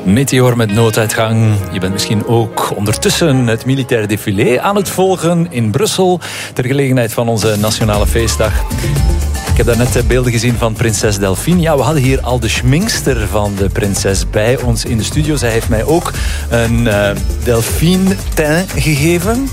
Meteor met nooduitgang. Je bent misschien ook ondertussen het militair défilé aan het volgen in Brussel ter gelegenheid van onze nationale feestdag. Ik heb daarnet beelden gezien van prinses Delphine. Ja, we hadden hier al de schminkster van de prinses bij ons in de studio. Zij heeft mij ook een Delphine teint gegeven.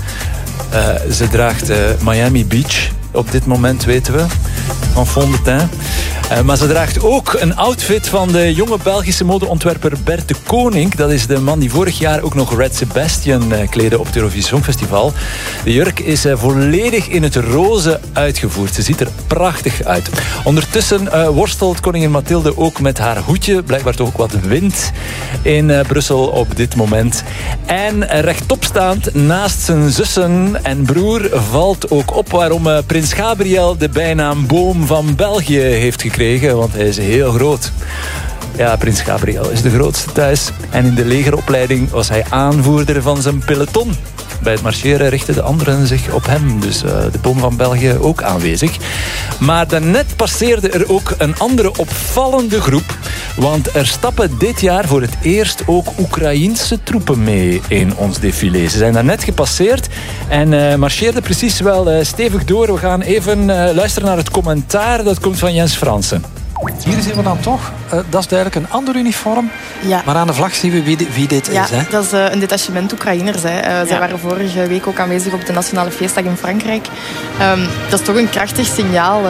Ze draagt Miami Beach op dit moment, weten we, van fond de teint. Maar ze draagt ook een outfit van de jonge Belgische modeontwerper Bert de Koning. Dat is de man die vorig jaar ook nog Red Sebastian kleedde op het Eurovisie Songfestival. De jurk is volledig in het roze uitgevoerd. Ze ziet er prachtig uit. Ondertussen worstelt koningin Mathilde ook met haar hoedje. Blijkbaar toch ook wat wind in Brussel op dit moment. En rechtopstaand naast zijn zussen en broer valt ook op waarom prins Gabriel de bijnaam Boom van België heeft gekregen. Want hij is heel groot. Ja, prins Gabriel is de grootste thuis. En in de legeropleiding was hij aanvoerder van zijn peloton. Bij het marcheren richten de anderen zich op hem. Dus de Boom van België ook aanwezig. Maar daarnet passeerde er ook een andere opvallende groep. Want er stappen dit jaar voor het eerst ook Oekraïense troepen mee in ons défilé. Ze zijn daarnet gepasseerd en marcheerden precies wel stevig door. We gaan even luisteren naar het commentaar. Dat komt van Jens Fransen. Hier zien we dan toch, dat is duidelijk een ander uniform. Ja. Maar aan de vlag zien we wie dit is. Hè? Dat is een detachement Oekraïners. Zij waren vorige week ook aanwezig op de Nationale Feestdag in Frankrijk. Dat is toch een krachtig signaal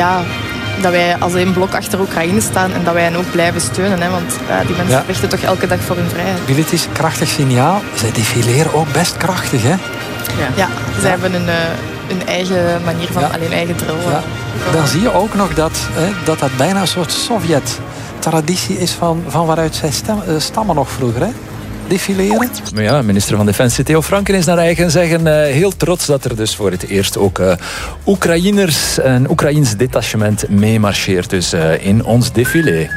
dat wij als één blok achter Oekraïne staan en dat wij hen ook blijven steunen. Hè? Want die mensen vechten toch elke dag voor hun vrijheid. Dit is een krachtig signaal. Zij defileren ook best krachtig, hè? Ja, zij hebben een eigen manier van alleen eigen drill. Ja. Dan zie je ook nog dat bijna een soort Sovjet-traditie is van waaruit zij stammen nog vroeger, hè? Defileren. Maar ja, minister van Defensie Theo Franken is naar eigen zeggen heel trots dat er dus voor het eerst ook Oekraïners, een Oekraïens detachement meemarcheert dus in ons défilé.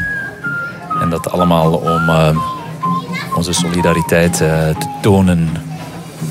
En dat allemaal om onze solidariteit te tonen.